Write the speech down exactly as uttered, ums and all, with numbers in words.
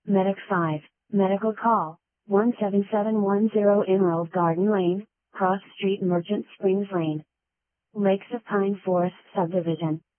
Medic five, medical call, one seven seven one zero Emerald Garden Lane, Cross Street Merchant Springs Lane. Lakes of Pine Forest Subdivision.